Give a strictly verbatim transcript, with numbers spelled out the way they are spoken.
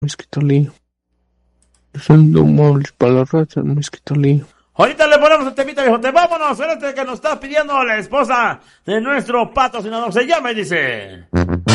Mezquitalí. Usando muebles para la raza, mezquitalí. Ahorita le ponemos el temita, viejo. Te vámonos, espérate que nos está pidiendo la esposa de nuestro patrocinador. Se llama y dice...